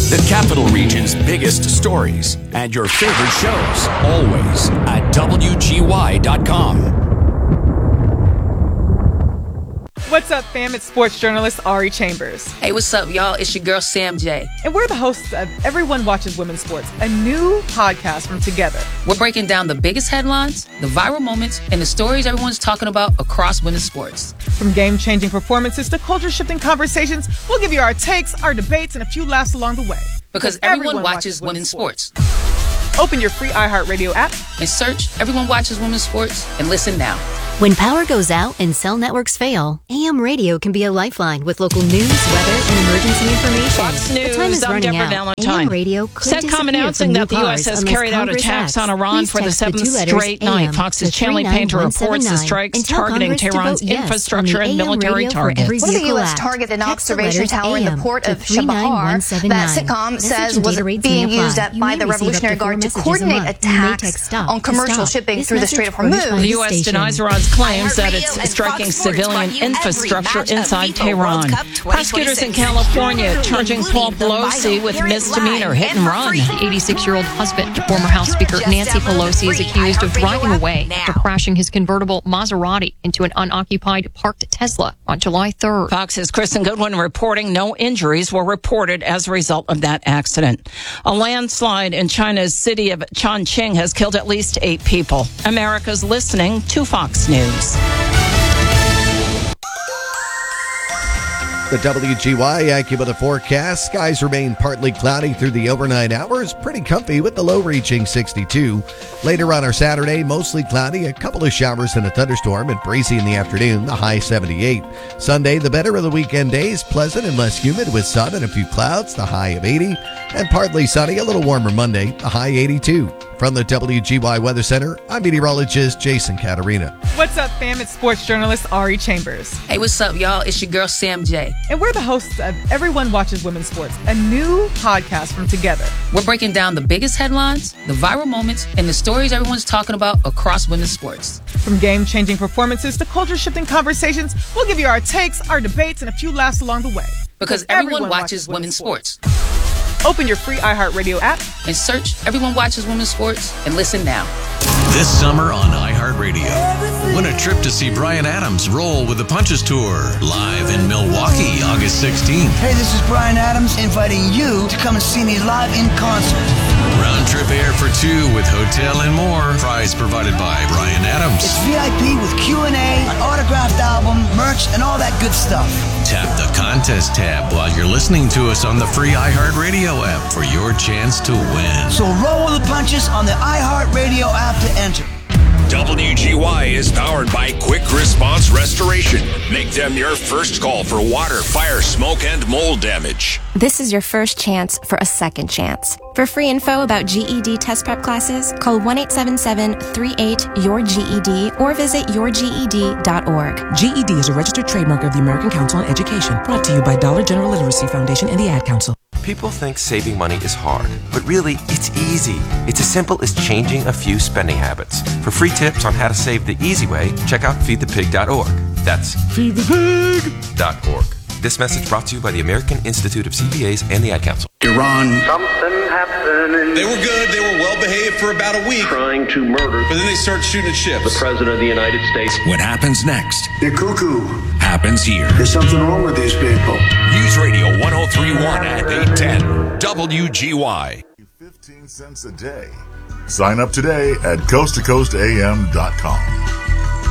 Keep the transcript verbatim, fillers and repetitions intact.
The Capital Region's biggest stories and your favorite shows, always at W G Y dot com. What's up, fam? It's sports journalist Ari Chambers. Hey, what's up, y'all? It's your girl, Sam J. And we're the hosts of Everyone Watches Women's Sports, a new podcast from Together. We're breaking down the biggest headlines, the viral moments, and the stories everyone's talking about across women's sports. From game-changing performances to culture-shifting conversations, we'll give you our takes, our debates, and a few laughs along the way. Because, because everyone, everyone watches, watches women's sports. sports. Open your free iHeartRadio app and search Everyone Watches Women's Sports and listen now. When power goes out and cell networks fail, A M radio can be a lifeline with local news, weather, and emergency information. Fox News, the time is I'm running Deborah out. Valentine. A M radio could CENTCOM announcing that the U S has carried out attacks on Iran for the seventh straight night. Fox's Chanley Painter reports the strikes targeting Tehran's infrastructure and military targets. What the U S target an observation tower in the port of Chabahar that CENTCOM says was being used by the Revolutionary Guard to coordinate attacks on commercial shipping through the Strait of Hormuz. The U S denies Iran's claims that it's striking civilian infrastructure inside Tehran. Prosecutors in California charging Paul Pelosi with misdemeanor hit and run. The eighty-six-year-old husband to former House Speaker Nancy Pelosi is accused of driving away after crashing his convertible Maserati into an unoccupied parked Tesla on July third. Fox's Kristen Goodwin reporting no injuries were reported as a result of that accident. A landslide in China's city of Chongqing has killed at least eight people. America's listening to Fox News. The W G Y AccuWeather forecast. Skies remain partly cloudy through the overnight hours. Pretty comfy with the low reaching sixty-two. Later on our Saturday, mostly cloudy, a couple of showers and a thunderstorm, and breezy in the afternoon, the high seventy-eight. Sunday, the better of the weekend days, pleasant and less humid with sun and a few clouds, the high of eighty. And partly sunny, a little warmer Monday, the high eighty-two. From the W G Y Weather Center, I'm meteorologist Jason Caterina. What's up, fam? It's sports journalist Ari Chambers. Hey, what's up, y'all? It's your girl, Sam J. And we're the hosts of Everyone Watches Women's Sports, a new podcast from Together. We're breaking down the biggest headlines, the viral moments, and the stories everyone's talking about across women's sports. From game-changing performances to culture-shifting conversations, we'll give you our takes, our debates, and a few laughs along the way. Because, because everyone, everyone watches, watches women's sports. sports. Open your free iHeartRadio app and search Everyone Watches Women's Sports and listen now. This summer on iHeartRadio, win a trip to see Bryan Adams roll with the Punches Tour live in Milwaukee, August sixteenth. Hey, this is Bryan Adams inviting you to come and see me live in concert. Round trip air for two with hotel and more. Prize provided by Bryan Adams. It's V I P with Q and A, an autographed album, merch, and all that good stuff. Tap the contest tab while you're listening to us on the free iHeartRadio app for your chance to win. So roll with the punches on the iHeartRadio app to enter. W G Y is powered by Quick Response Restoration. Make them your first call for water, fire, smoke, and mold damage. This is your first chance for a second chance. For free info about G E D test prep classes, call one eight seven seven, three eight, Y O U R G E D or visit your G E D dot org. G E D is a registered trademark of the American Council on Education, brought to you by Dollar General Literacy Foundation and the Ad Council. People think saving money is hard, but really, it's easy. It's as simple as changing a few spending habits. For free tips on how to save the easy way, check out feed the pig dot org. That's feed the pig dot org. This message brought to you by the American Institute of C P As and the Ad Council. Iran. Something happened. They were good. They were well behaved for about a week. Trying to murder. But then they start shooting at ships. The President of the United States. What happens next? They're cuckoo. Happens here. There's something wrong with these people. News Radio one oh three point one at eight ten W G Y. fifteen cents a day. Sign up today at coast to coast a m dot com.